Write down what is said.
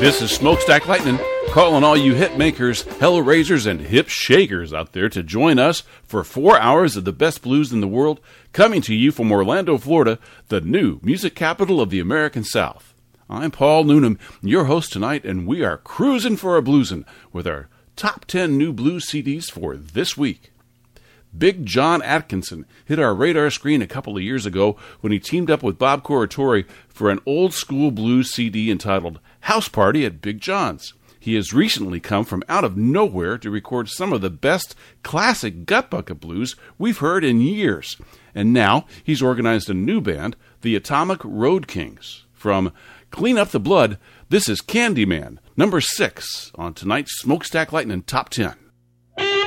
This is Smokestack Lightning, calling all you hit makers, hell raisers, and hip shakers out there to join us for 4 hours of the best blues in the world, coming to you from Orlando, Florida, the new music capital of the American South. I'm Paul Noonan, your host tonight, and we are cruising for a bluesin' with our top 10 new blues CDs for this week. Big John Atkinson hit our radar screen a couple of years ago when he teamed up with Bob Corritore for an old-school blues CD entitled House Party at Big John's. He has recently come from out of nowhere to record some of the best classic gut bucket blues we've heard in years. And now he's organized a new band, the Atomic Road Kings. From Clean Up the Blood, this is Candyman, number 6 on tonight's Smokestack Lightning Top 10.